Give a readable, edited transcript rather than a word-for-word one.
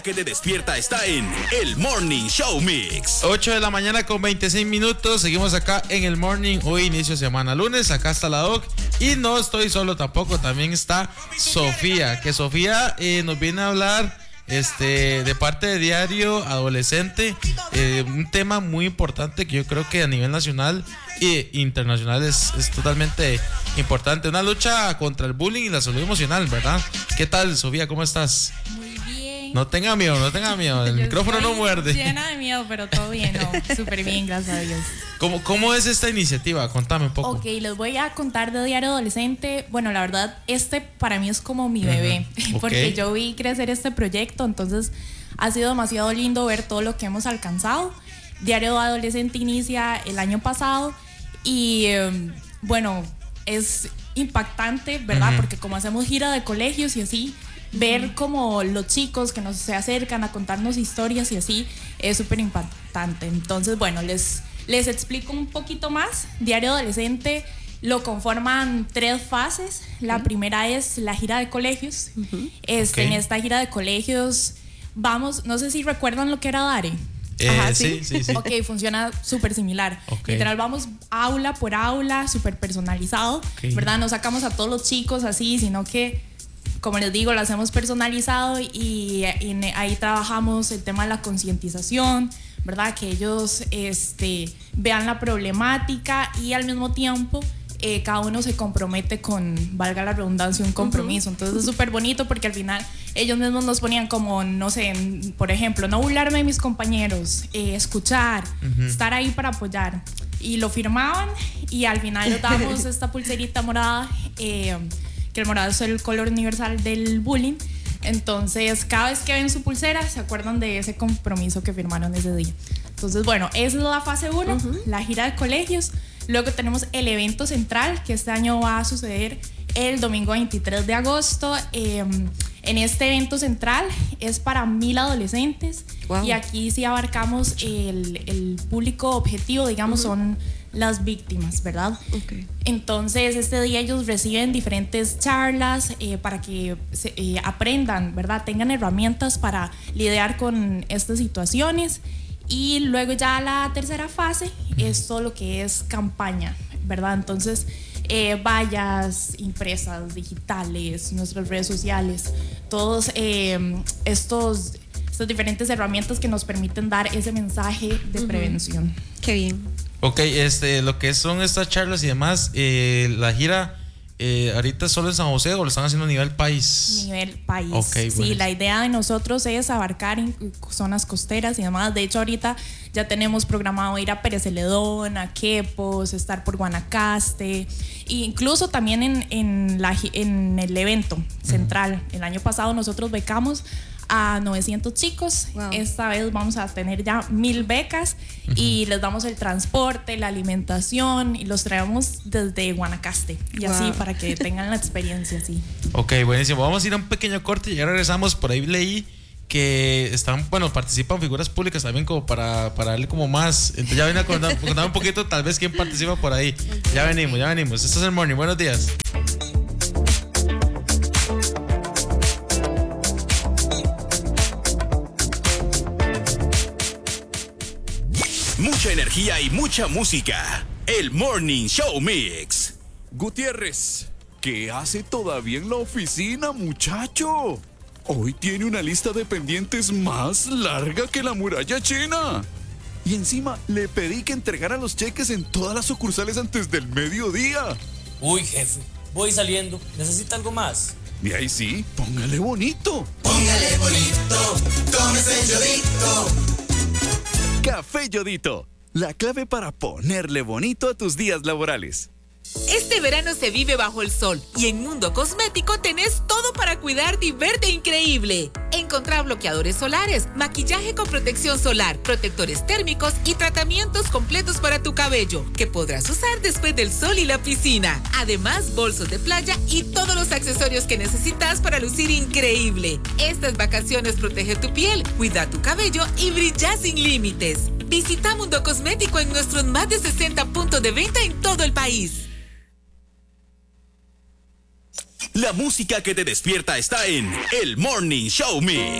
Que te despierta está en el Morning Show Mix. 8 de la mañana con 26 minutos. Seguimos acá en el Morning. Hoy inicio de semana lunes. Acá está la Doc. Y no estoy solo tampoco. También está Sofía. Que Sofía nos viene a hablar de parte de Diario Adolescente. Un tema muy importante que yo creo que a nivel nacional e internacional es totalmente importante. Una lucha contra el bullying y la salud emocional, ¿verdad? ¿Qué tal, Sofía? ¿Cómo estás? No tenga miedo, no tenga miedo. El micrófono no muerde. Llena de miedo, pero todo bien, ¿no? Súper bien, gracias a Dios. ¿Cómo es esta iniciativa? Contame un poco. Ok, les voy a contar de Diario Adolescente. Bueno, la verdad, para mí es como mi bebé. Porque yo vi crecer este proyecto, entonces ha sido demasiado lindo ver todo lo que hemos alcanzado. Diario Adolescente inicia el año pasado y, bueno, es impactante, ¿verdad? Porque como hacemos gira de colegios y así, ver como los chicos que se acercan a contarnos historias y así es súper impactante. Entonces, bueno, les explico un poquito más. Diario Adolescente lo conforman 3 fases. La primera es la gira de colegios. En esta gira de colegios vamos, no sé si recuerdan lo que era Dare. Ajá, sí. Ok, funciona súper similar. Literal, vamos aula por aula, súper personalizado, ¿verdad? No sacamos a todos los chicos así, sino que, como les digo, lo hacemos personalizado y ahí trabajamos el tema de la concientización, ¿verdad? Que ellos vean la problemática y al mismo tiempo cada uno se compromete con, valga la redundancia, un compromiso. Entonces es súper bonito porque al final ellos mismos nos ponían como, no sé, por ejemplo, no burlarme de mis compañeros, escuchar, estar ahí para apoyar. Y lo firmaban y al final les damos esta pulserita morada, que el morado es el color universal del bullying. Entonces cada vez que ven su pulsera se acuerdan de ese compromiso que firmaron ese día. Entonces, bueno, esa es la fase 1, la gira de colegios. Luego tenemos el evento central, que este año va a suceder el domingo 23 de agosto. En este evento central es para 1,000 adolescentes. Wow. Y aquí sí abarcamos el público objetivo, digamos, son las víctimas, ¿verdad? Entonces este día ellos reciben diferentes charlas para que aprendan, ¿verdad? Tengan herramientas para lidiar con estas situaciones. Y luego ya la tercera fase es todo lo que es campaña, ¿verdad? Entonces vallas impresas, digitales, nuestras redes sociales, todos estas diferentes herramientas que nos permiten dar ese mensaje de prevención. Qué bien. Ok, lo que son estas charlas y demás, la gira ahorita solo en San José o lo están haciendo a nivel país. Nivel país. Okay, sí, bueno. La idea de nosotros es abarcar zonas costeras y demás. De hecho, ahorita ya tenemos programado ir a Pérez Celedón, a Quepos, estar por Guanacaste, e incluso también en el evento central. El año pasado nosotros becamos a 900 chicos. Wow. Esta vez vamos a tener ya 1,000 becas y les damos el transporte, la alimentación y los traemos desde Guanacaste y así para que tengan la experiencia así. Ok, buenísimo. Vamos a ir a un pequeño corte y ya regresamos. Por ahí leí que participan figuras públicas también como para darle como más. Entonces ya ven a contar un poquito tal vez quién participa por ahí. Ya venimos. Esto es el Morning. Buenos días. Mucha energía y mucha música. El Morning Show Mix. Gutiérrez, ¿qué hace todavía en la oficina, muchacho? Hoy tiene una lista de pendientes más larga que la muralla china. Y encima le pedí que entregara los cheques en todas las sucursales antes del mediodía. Uy, jefe, voy saliendo. ¿Necesita algo más? Y ahí sí, póngale bonito. Póngale bonito, tómese Yodito. Café Yodito, la clave para ponerle bonito a tus días laborales. Este verano se vive bajo el sol y en Mundo Cosmético tenés todo para cuidarte y verte increíble. Encontrá bloqueadores solares, maquillaje con protección solar, protectores térmicos y tratamientos completos para tu cabello que podrás usar después del sol y la piscina. Además, bolsos de playa y todos los accesorios que necesitas para lucir increíble. Estas vacaciones protege tu piel, cuida tu cabello y brilla sin límites. Visita Mundo Cosmético en nuestros más de 60 puntos de venta en todo el país. La música que te despierta está en el Morning Show Mix.